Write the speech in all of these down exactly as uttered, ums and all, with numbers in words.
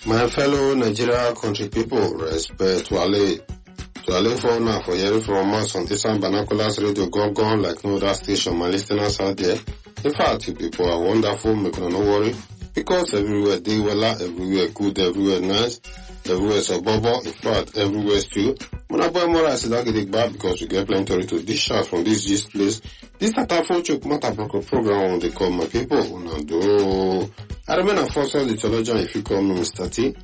My fellow Nigeria country people, respect to Ale. To Ale for now, for hearing from us on this Banacolas Radio Gone Gone like no other station, my listeners out there. In fact, you people are wonderful, make no worry. Because everywhere they well, everywhere good, everywhere nice, everywhere is a bubble. In fact, everywhere still. When I buy more, I said I get it back because we get plenty to dish out from this gist place. This is a phone choke matter program when they call my people. Unado. I remain a first of the theologian if you call me Mister T.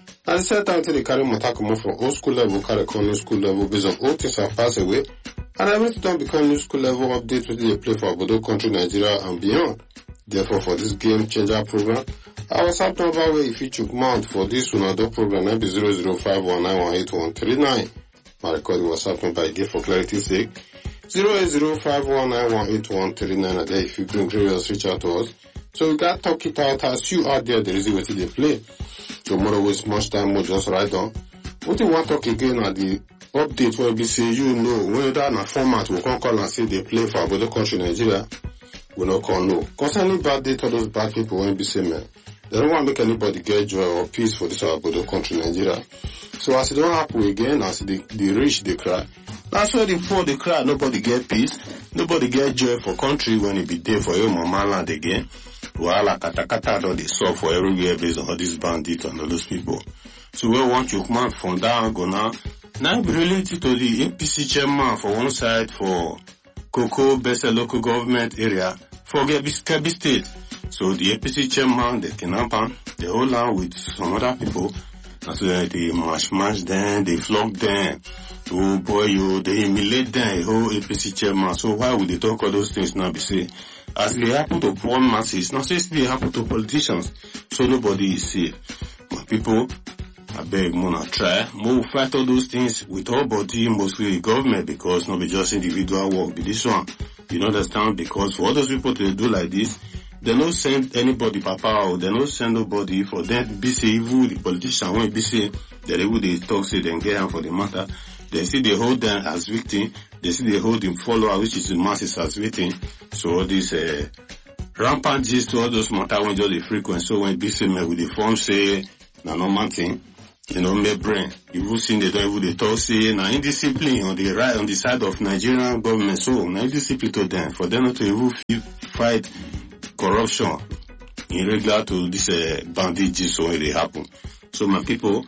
I said time to the carry matter come from old school level, carry on new school level based on all things have passed away. And I went to become new school level update with the play for Bodo country, Nigeria and beyond. Therefore, for this game changer program, our WhatsApp number where if you chook mount for this Unado program, that be zero zero five one nine one eight one three nine. My record WhatsApp number again for clarity's sake. zero eight zero five one nine one eight one three nine. And there if you bring curious, reach out to us. So we got talk it out as you out there, there is a way to they play. Tomorrow waste much time, we'll just write on. What you want to talk again at the update where we say you know whether that format will come call and say they play for Bodo country, Nigeria. We not call no. Concerning bad data, those bad people when be say man, they don't want to make anybody get joy or peace for this our Bodo country, Nigeria. So as it don't happen again, as the the rich they cry. That's why the poor they cry, nobody get peace, nobody get joy for country when it be there for your mama land again. Wahala kata kata don't they solve for everywhere based on all these bandits and all those people. So we want you come from that angle now. Now be related to the A P C chairman for one side for Cocoa Besa local government area for Kebbi State. So the A P C chairman, they kidnap him, they hold on with some other people. And so they mash mash them, they flog them. Oh boy, you, they humiliate them, the whole A P C chairman. So why would they talk all those things now? Be say, as they happen to poor masses, not say they happen to politicians. So nobody is safe. My people, I beg, Mona, try. More fight all those things with all body, mostly the government, because not be just individual work. Be this one, you understand? Because for all those people to do like this, they don't send anybody papa or they don't send nobody for them. Be say even the politician when be say that they would they talk say they get them for the matter. They see they hold them as victim. They see they hold them follower, which is the masses as victim. So all this uh, rampant gist to all those matter when just the frequent. So when be say with the form say na normal thing. You know, my brain. You've seen the devil, they talk, say, now indiscipline on the right, on the side of Nigerian government. So, now indiscipline to them, for them not to even fight corruption in regard to this uh, bandit gist when they happen. So, my people,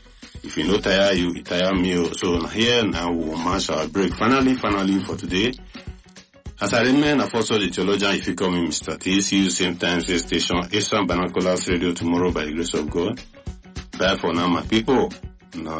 if you not tire you, it tire me. So, here now we'll match our break. Finally, finally for today. As I remain, I also the theologian, if you call me Mister T, see you same time, same station, Eastern Banacolas Radio tomorrow by the grace of God. Bye for now, my people. No.